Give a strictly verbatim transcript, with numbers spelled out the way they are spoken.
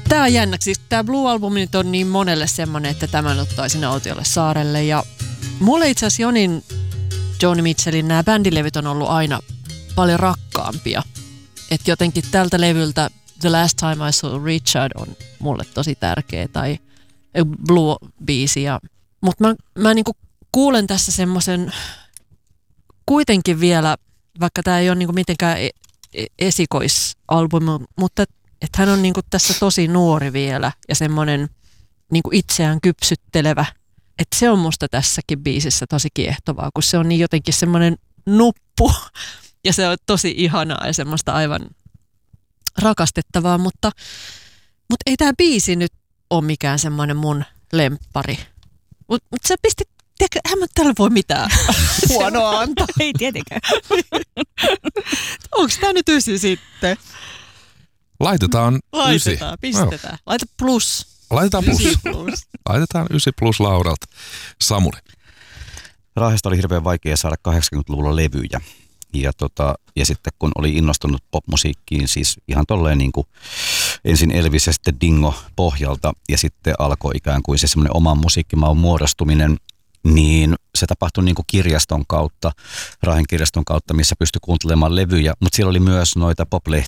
Tää on jännä. Siis tää Blue-albumi nyt on niin monelle semmonen, että tämän ottaa sinne Autiolle saarelle. Ja mulle itse asiassa Jonin, Joni Mitchellin nämä bändilevyt on ollut aina paljon rakkaampia. Että jotenkin tältä levyltä The Last Time I Saw Richard on mulle tosi tärkeä. Tai Blue-biisi. Mutta mä, mä niinku kuulen tässä semmoisen kuitenkin vielä, vaikka tää ei ole niinku mitenkään esikoisalbumi, mutta että hän on niinku tässä tosi nuori vielä ja semmoinen niinku itseään kypsyttelevä. Että se on musta tässäkin biisissä tosi kiehtovaa, kun se on niin jotenkin semmoinen nuppu ja se on tosi ihanaa ja semmoista aivan rakastettavaa, mutta, mutta ei tämä biisi nyt ole mikään semmoinen mun lemppari. Mutta mut sä pistit, tiedätkö, hän mä tällä voi mitään huonoa antaa. Ei tietenkään. Onko tämä nyt ysi sitten? Laitetaan, Laitetaan, ysi. pistetään. No. Laita plus. Laitetaan plus. plus. Laitetaan ysi plus Lauralta. Samuli. Raahesta oli hirveän vaikea saada kahdeksankymmentäluvulla levyjä. Ja, tota, ja sitten kun oli innostunut popmusiikkiin, siis ihan tolleen niin kuin ensin Elvis ja sitten Dingo pohjalta, ja sitten alkoi ikään kuin se semmoinen oman musiikkimaun muodostuminen, niin se tapahtui niin kuin kirjaston kautta, Raahen kirjaston kautta, missä pystyi kuuntelemaan levyjä, mutta siellä oli myös noita pop